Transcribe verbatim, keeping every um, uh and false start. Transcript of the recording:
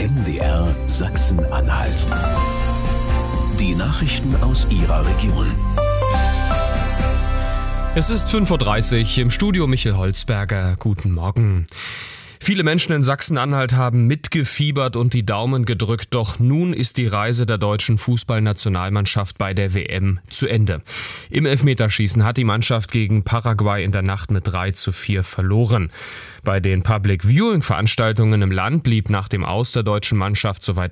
M D R Sachsen-Anhalt. Die Nachrichten aus Ihrer Region. Es ist fünf Uhr dreißig, im Studio Michael Holzberger. Guten Morgen. Viele Menschen in Sachsen-Anhalt haben mitgefiebert und die Daumen gedrückt, doch nun ist die Reise der deutschen Fußballnationalmannschaft bei der W M zu Ende. Im Elfmeterschießen hat die Mannschaft gegen Paraguay in der Nacht mit drei zu vier verloren. Bei den Public-Viewing-Veranstaltungen im Land blieb nach dem Aus der deutschen Mannschaft soweit